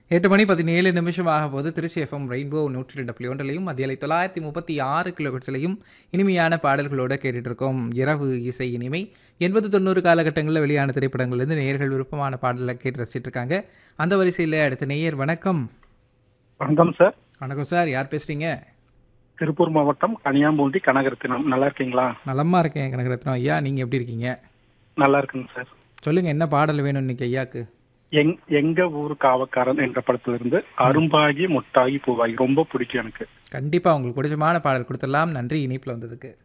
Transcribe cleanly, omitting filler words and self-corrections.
8 மணி 17 நிமிஷம் ஆகப்போது. Trichy FM rainbow 102.1லையும் மத்தியலை 936 கிலோஹெர்ட்ஸ்லையும் இனிமையான பாடல்களோட கேட்டுட்டு இருக்கோம். இரவு இசை இனிமை 80, 90 காலகட்டங்களில் வெளியான திரைப்படங்கள்லேருந்து நேயர்கள் விருப்பமான பாடலை கேட்டு ரசிச்சிட்டு இருக்காங்க. அந்த வரிசையில் அடுத்த நேயர் வணக்கம். வணக்கம் சார். வணக்கம் சார், யார் பேசுறீங்க? திருப்பூர் மாவட்டம் கனியாம்பூண்டி கனகரத்தினம். நல்லா இருக்கீங்களா? நலமா இருக்கேன் கனகரத்னம் ஐயா, நீங்க எப்படி இருக்கீங்க? நல்லா இருக்குங்க சார். சொல்லுங்க, என்ன பாடல் வேணும் இன்னைக்கு ஐயாக்கு? எங்க ஊர் காவக்காரன் என்ற படத்திலிருந்து அரும்பாகி முட்டாகி பூவாகி ரொம்ப பிடிக்கும் எனக்கு. கண்டிப்பா உங்களுக்கு பிடிச்சமான பாடல் கொடுத்துடலாம். நன்றி இணைப்பில் வந்ததுக்கு.